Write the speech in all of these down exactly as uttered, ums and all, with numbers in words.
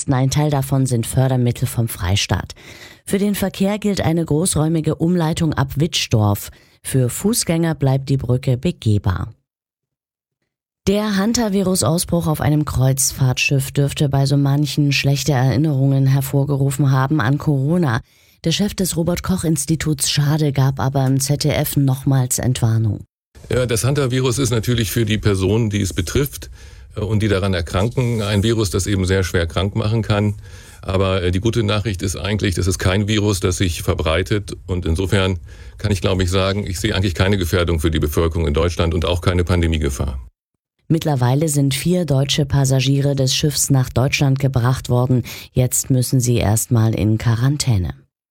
Dresden. Ein Teil davon sind Fördermittel vom Freistaat. Für den Verkehr gilt eine großräumige Umleitung ab Wittstoff. Für Fußgänger bleibt die Brücke begehbar. Der Hantavirus-Ausbruch auf einem Kreuzfahrtschiff dürfte bei so manchen schlechte Erinnerungen hervorgerufen haben an Corona. Der Chef des Robert-Koch-Instituts Schade gab aber im Z D F nochmals Entwarnung. Ja, das Hantavirus ist natürlich für die Personen, die es betrifft und die daran erkranken, ein Virus, das eben sehr schwer krank machen kann. Aber die gute Nachricht ist eigentlich, das ist kein Virus, das sich verbreitet. Und insofern kann ich, glaube ich, sagen, ich sehe eigentlich keine Gefährdung für die Bevölkerung in Deutschland und auch keine Pandemiegefahr. Mittlerweile sind vier deutsche Passagiere des Schiffs nach Deutschland gebracht worden. Jetzt müssen sie erstmal in Quarantäne.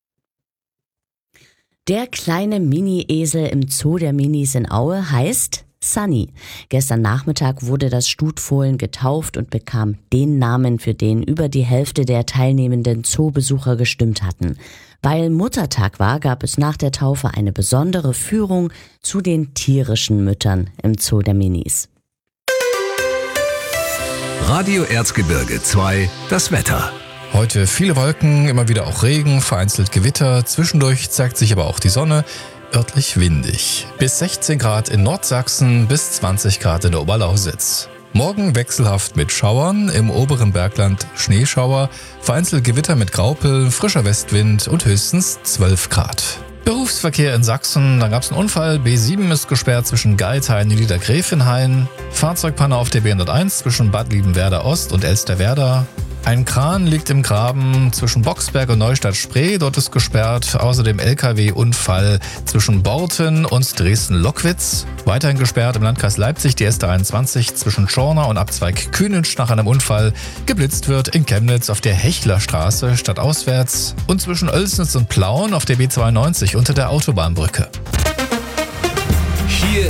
Der kleine Mini-Esel im Zoo der Minis in Aue heißt Sunny. Gestern Nachmittag wurde das Stutfohlen getauft und bekam den Namen, für den über die Hälfte der teilnehmenden Zoobesucher gestimmt hatten. Weil Muttertag war, gab es nach der Taufe eine besondere Führung zu den tierischen Müttern im Zoo der Minis. Radio Erzgebirge zwei, das Wetter. Heute viele Wolken, immer wieder auch Regen, vereinzelt Gewitter. Zwischendurch zeigt sich aber auch die Sonne. Örtlich windig. Bis sechzehn Grad in Nordsachsen, bis zwanzig Grad in der Oberlausitz. Morgen wechselhaft mit Schauern, im oberen Bergland Schneeschauer, vereinzelt Gewitter mit Graupel, frischer Westwind und höchstens zwölf Grad. Berufsverkehr in Sachsen, da gab es einen Unfall. B sieben ist gesperrt zwischen Geithain und Niedergräfenhain. Fahrzeugpanne auf der B hunderteins zwischen Bad Liebenwerda Ost und Elsterwerda. Ein Kran liegt im Graben zwischen Boxberg und Neustadt-Spree, dort ist gesperrt. Außerdem L K W-Unfall zwischen Borten und Dresden-Lockwitz. Weiterhin gesperrt im Landkreis Leipzig die S dreiundzwanzig zwischen Schorna und Abzweig Kühnensch nach einem Unfall. Geblitzt wird in Chemnitz auf der Hechlerstraße stadtauswärts und zwischen Oelsnitz und Plauen auf der B zweiundneunzig unter der Autobahnbrücke. Hier